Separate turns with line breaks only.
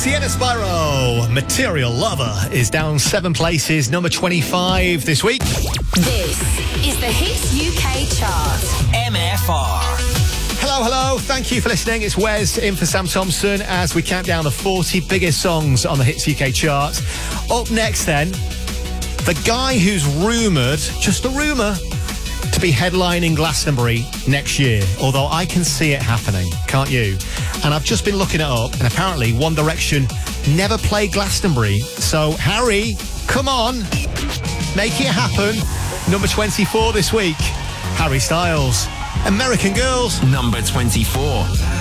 Sienna Spyro, Material Lover, is down 7 places, number 25 this week.
This is the Hits UK chart.
MFR.
Hello. Thank you for listening. It's Wes in for Sam Thompson as we count down the 40 biggest songs on the Hits UK chart. Up next, then, the guy who's rumoured, just a rumour, to be headlining Glastonbury next year, although I can see it happening, can't you? And I've just been looking it up, and apparently One Direction never played Glastonbury. So, Harry, come on, make it happen. Number 24 this week, Harry Styles, American Girls.
Number 24.